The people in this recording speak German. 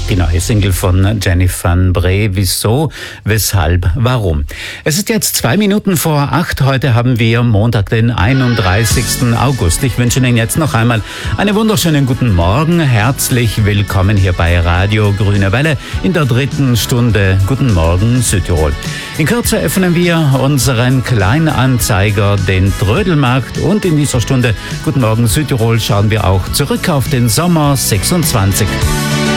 Die neue Single von Jenny van Bree. Wieso, weshalb, warum? Es ist jetzt 7:02. Heute haben wir Montag, den 31. August. Ich wünsche Ihnen jetzt noch einmal einen wunderschönen guten Morgen. Herzlich willkommen hier bei Radio Grüne Welle in der 3. Stunde. Guten Morgen Südtirol. In Kürze öffnen wir unseren Kleinanzeiger, den Trödelmarkt, und in dieser Stunde Guten Morgen Südtirol schauen wir auch zurück auf den Sommer 26.